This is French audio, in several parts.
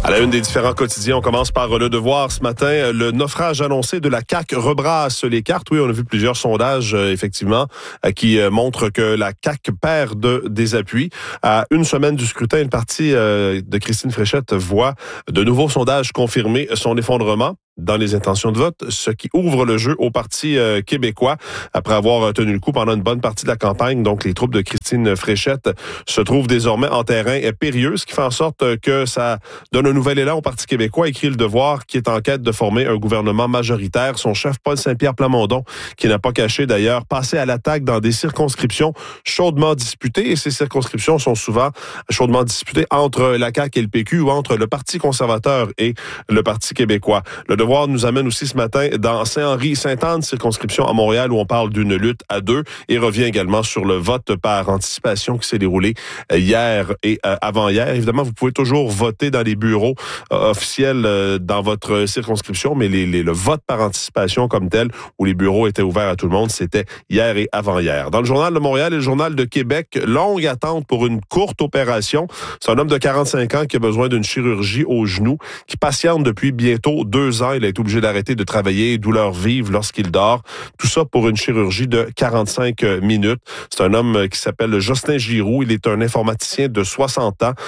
À la une des différents quotidiens, on commence par Le Devoir ce matin. Le naufrage annoncé de la CAQ rebrasse les cartes. Oui, on a vu plusieurs sondages, effectivement, qui montrent que la CAQ perd des appuis. À une semaine du scrutin, une partie de Christine Fréchette voit de nouveaux sondages confirmer son effondrement dans les intentions de vote, ce qui ouvre le jeu au Parti québécois après avoir tenu le coup pendant une bonne partie de la campagne. Donc, les troupes de Christine Fréchette se trouvent désormais en terrain périlleux, ce qui fait en sorte que ça donne un nouvel élan au Parti québécois, écrit Le Devoir, qui est en quête de former un gouvernement majoritaire. Son chef, Paul Saint-Pierre Plamondon, qui n'a pas caché d'ailleurs, passé à l'attaque dans des circonscriptions chaudement disputées. Et ces circonscriptions sont souvent chaudement disputées entre la CAQ et le PQ ou entre le Parti conservateur et le Parti québécois. Le Devoir nous amène aussi ce matin dans Saint-Henri-Sainte-Anne, circonscription à Montréal, où on parle d'une lutte à deux, et revient également sur le vote par anticipation qui s'est déroulé hier et avant-hier. Évidemment, vous pouvez toujours voter dans les bureaux officiels dans votre circonscription, mais le vote par anticipation comme tel, où les bureaux étaient ouverts à tout le monde, c'était hier et avant-hier. Dans le Journal de Montréal et le Journal de Québec, longue attente pour une courte opération. C'est un homme de 45 ans qui a besoin d'une chirurgie au genou, qui patiente depuis bientôt 2 ans. Il a été obligé d'arrêter de travailler, douleur vive lorsqu'il dort. Tout ça pour une chirurgie de 45 minutes. C'est un homme qui s'appelle Jocelyn Giroux. Il est un informaticien de 60 ans.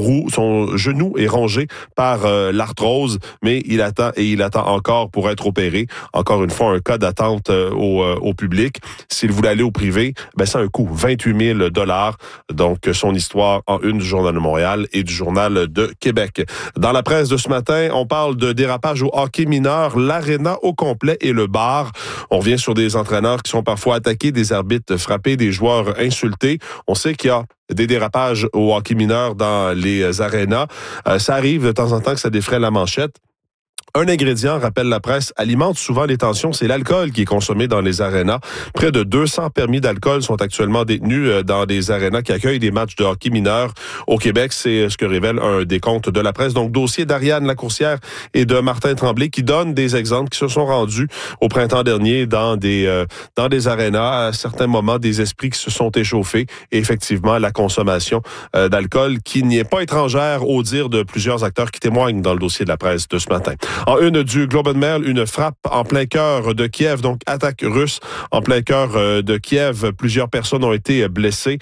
Son genou est rongé par l'arthrose, mais il attend et il attend encore pour être opéré. Encore une fois, un cas d'attente au public. S'il voulait aller au privé, c'est un coût, 28 000 $. Donc, son histoire en une du Journal de Montréal et du Journal de Québec. Dans la presse de ce matin, on parle de dérapage au hockey mineur, l'aréna au complet et le bar. On revient sur des entraîneurs qui sont parfois attaqués, des arbitres frappés, des joueurs insultés. On sait qu'il y a des dérapages au hockey mineur dans les arénas. Ça arrive de temps en temps que ça défraie la manchette. Un ingrédient, rappelle la presse, alimente souvent les tensions, c'est l'alcool qui est consommé dans les arénas. Près de 200 permis d'alcool sont actuellement détenus dans des arénas qui accueillent des matchs de hockey mineurs au Québec. C'est ce que révèle un décompte de la presse. Donc, dossier d'Ariane Lacourcière et de Martin Tremblay qui donnent des exemples qui se sont rendus au printemps dernier dans des arénas. À certains moments, des esprits qui se sont échauffés et effectivement, la consommation d'alcool qui n'y est pas étrangère au dire de plusieurs acteurs qui témoignent dans le dossier de la presse de ce matin. En une du Globe and Mail, une frappe en plein cœur de Kiev, donc attaque russe en plein cœur de Kiev. Plusieurs personnes ont été blessées.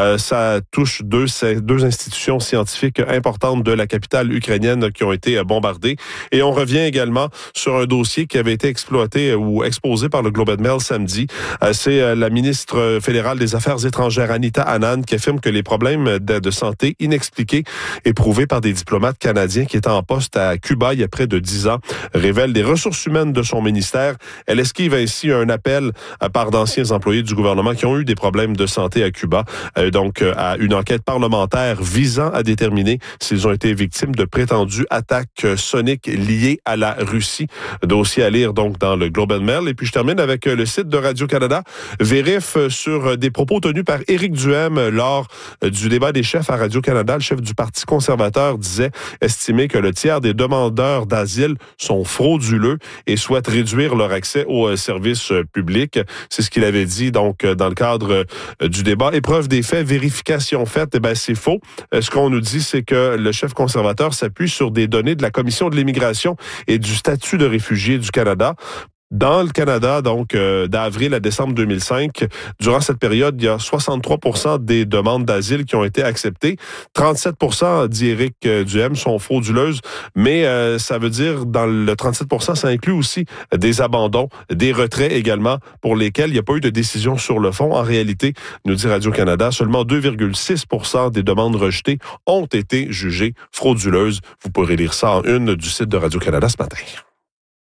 Ça touche deux institutions scientifiques importantes de la capitale ukrainienne qui ont été bombardées. Et on revient également sur un dossier qui avait été exploité ou exposé par le Globe and Mail samedi. C'est la ministre fédérale des Affaires étrangères, Anita Anand, qui affirme que les problèmes de santé inexpliqués éprouvés par des diplomates canadiens qui étaient en poste à Cuba il y a près de 10 ans révèle des ressources humaines de son ministère. Elle esquive ainsi un appel par d'anciens employés du gouvernement qui ont eu des problèmes de santé à Cuba, donc à une enquête parlementaire visant à déterminer s'ils ont été victimes de prétendues attaques soniques liées à la Russie. Dossier à lire donc dans le Globe and Mail. Et puis je termine avec le site de Radio-Canada. Vérif sur des propos tenus par Éric Duhem lors du débat des chefs à Radio-Canada. Le chef du Parti conservateur disait estimer que le tiers des demandeurs d'asile sont frauduleux et souhaitent réduire leur accès aux services publics. C'est ce qu'il avait dit donc dans le cadre du débat. Épreuve des faits, vérification faite, c'est faux. Ce qu'on nous dit, c'est que le chef conservateur s'appuie sur des données de la Commission de l'immigration et du statut de réfugié du Canada. Dans le Canada, donc, d'avril à décembre 2005, durant cette période, il y a 63% des demandes d'asile qui ont été acceptées. 37%, dit Éric Duhem, sont frauduleuses, mais ça veut dire, dans le 37%, ça inclut aussi des abandons, des retraits également, pour lesquels il n'y a pas eu de décision sur le fond. En réalité, nous dit Radio-Canada, seulement 2,6% des demandes rejetées ont été jugées frauduleuses. Vous pourrez lire ça en une du site de Radio-Canada ce matin.